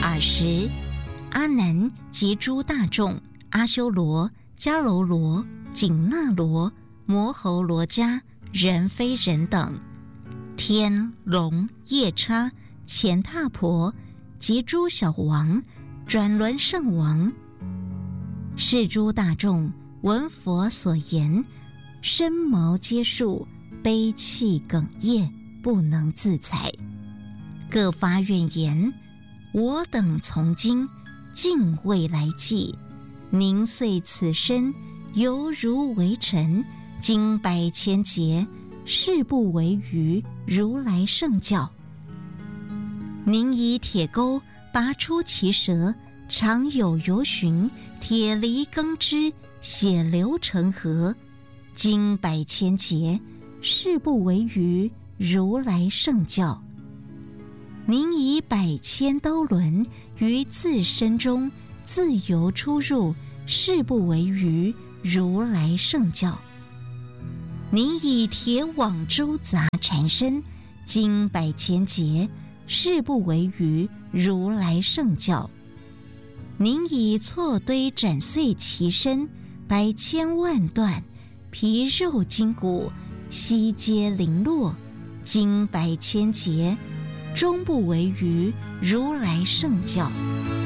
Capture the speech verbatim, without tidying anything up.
尔时，阿难及诸大众、阿修罗、迦楼罗、紧那罗、摩喉罗伽、人非人等，天龙夜叉、乾闼婆及诸小王、转轮圣王，是诸大众闻佛所言，身毛皆竖，悲泣哽咽，不能自裁，各发愿言：我等从今尽未来际，宁遂此身，犹如为尘，经百千劫，誓不违于如来圣教。宁以铁钩拔出其舌，常有游巡，铁犁耕织，血流成河，经百千劫，誓不违于如来圣教。宁以百千兜轮于自身中自由出入，誓不违于如来圣教。宁以铁网周杂缠身，经百千劫，誓不违于如来圣教。宁以错堆斩碎其身，百千万段，皮肉筋骨悉皆零落，经百千劫，终不违于如来圣教。